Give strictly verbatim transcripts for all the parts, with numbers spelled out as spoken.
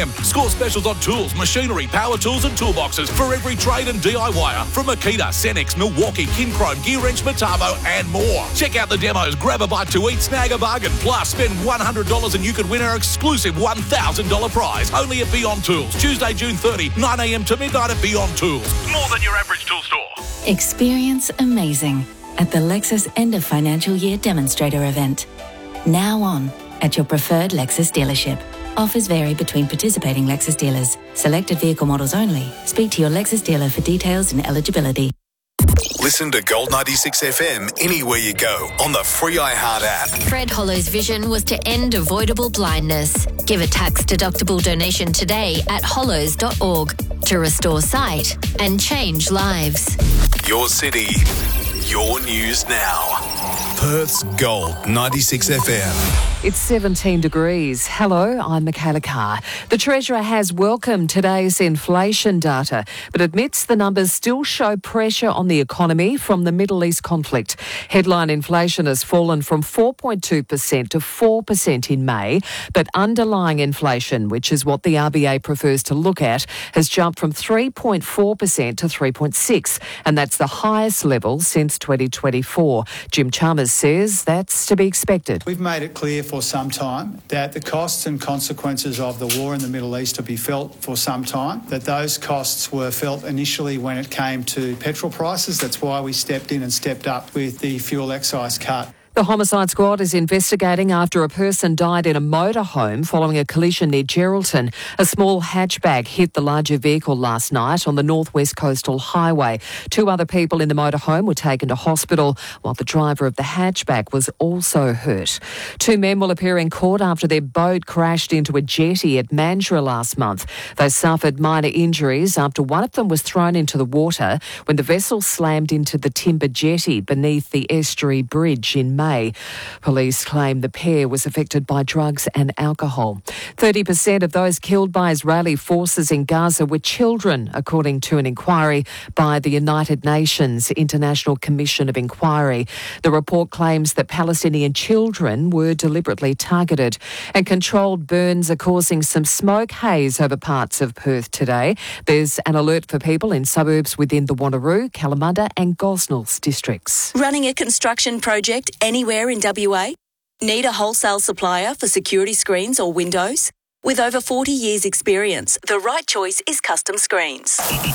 a m. Score specials on tools, machinery, power tools and toolboxes for every trade and D I Y-er from Makita, Cenex, Milwaukee, Kinchrome, Gear Wrench, Metabo and more. Check out the demos, grab a bite to eat, snag a bargain, plus spend one hundred dollars and you could win our exclusive one thousand dollars prize. Only at Beyond Tools. Tuesday, June thirtieth, nine a m to midnight at Beyond Tools. More than your average tool store. Experience amazing at the Lexus End of Financial Year Demonstrator event. Now on at your preferred Lexus dealership. Offers vary between participating Lexus dealers. Selected vehicle models only. Speak to your Lexus dealer for details and eligibility. Listen to Gold ninety-six F M anywhere you go on the free iHeart app. Fred Hollow's vision was to end avoidable blindness. Give a tax-deductible donation today at hollows dot org to restore sight and change lives. Your city, your news now. Perth's Gold ninety-six F M. It's seventeen degrees. Hello, I'm Michaela Carr. The Treasurer has welcomed today's inflation data, but admits the numbers still show pressure on the economy from the Middle East conflict. Headline inflation has fallen from four point two percent to four percent in May, but underlying inflation, which is what the R B A prefers to look at, has jumped from three point four percent to three point six percent, and that's the highest level since twenty twenty-four. Jim Chalmers says that's to be expected. We've made it clear for some time that the costs and consequences of the war in the Middle East will be felt for some time, that those costs were felt initially when it came to petrol prices. That's why we stepped in and stepped up with the fuel excise cut. The Homicide Squad is investigating after a person died in a motorhome following a collision near Geraldton. A small hatchback hit the larger vehicle last night on the Northwest Coastal Highway. Two other people in the motorhome were taken to hospital, while the driver of the hatchback was also hurt. Two men will appear in court after their boat crashed into a jetty at Mandurah last month. They suffered minor injuries after one of them was thrown into the water when the vessel slammed into the timber jetty beneath the estuary bridge in May. May. Police claim the pair was affected by drugs and alcohol. thirty percent of those killed by Israeli forces in Gaza were children, according to an inquiry by the United Nations International Commission of Inquiry. The report claims that Palestinian children were deliberately targeted, and controlled burns are causing some smoke haze over parts of Perth today. There's an alert for people in suburbs within the Wanneroo, Kalamunda and Gosnells districts. Running a construction project anywhere in W A? Need a wholesale supplier for security screens or windows? With over forty years experience, the right choice is Custom Screens.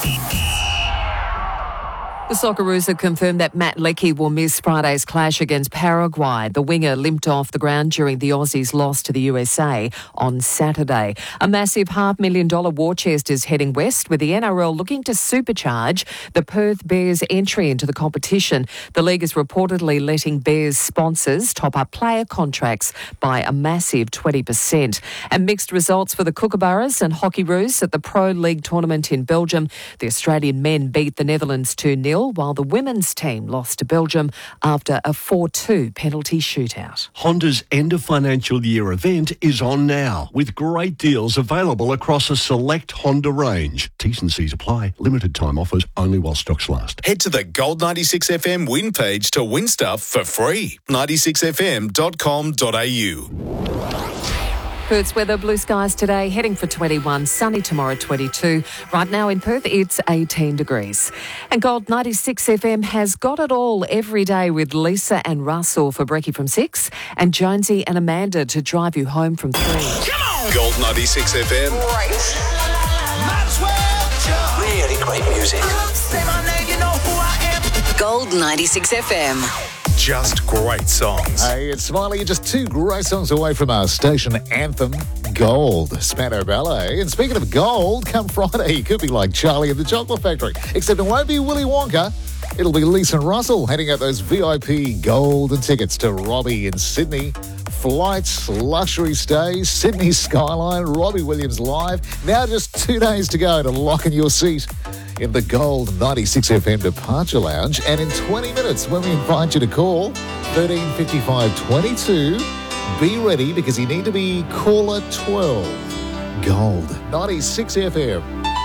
The Socceroos have confirmed that Matt Leckie will miss Friday's clash against Paraguay. The winger limped off the ground during the Aussies' loss to the U S A on Saturday. A massive half million dollar war chest is heading west, with the N R L looking to supercharge the Perth Bears' entry into the competition. The league is reportedly letting Bears sponsors top up player contracts by a massive twenty percent. And mixed results for the Kookaburras and Hockeyroos at the Pro League tournament in Belgium. The Australian men beat the Netherlands two nil, while the women's team lost to Belgium after a four two penalty shootout. Honda's end of financial year event is on now, with great deals available across a select Honda range. T's and C's apply. Limited time offers only while stocks last. Head to the Gold ninety-six F M win page to win stuff for free. ninety-six f m dot com dot a u. Perth's weather, blue skies today, heading for twenty-one, sunny tomorrow twenty-two. Right now in Perth, it's eighteen degrees. And Gold ninety-six F M has got it all every day with Lisa and Russell for Brekkie from six and Jonesy and Amanda to drive you home from three. Come on! Gold ninety-six F M. Right. Really great music. Gold ninety-six F M. Just great songs. Hey, it's Smiley. You're just two great songs away from our station anthem, Gold, Spano Ballet. And speaking of gold, come Friday, you could be like Charlie at the Chocolate Factory. Except it won't be Willy Wonka. It'll be Lisa and Russell heading out those V I P golden tickets to Robbie in Sydney. Flights, luxury stays, Sydney Skyline, Robbie Williams live. Now just two days to go to lock in your seat in the Gold ninety-six F M Departure Lounge. And in twenty minutes, when we invite you to call thirteen fifty-five twenty-two, be ready because you need to be caller twelve. Gold ninety-six F M.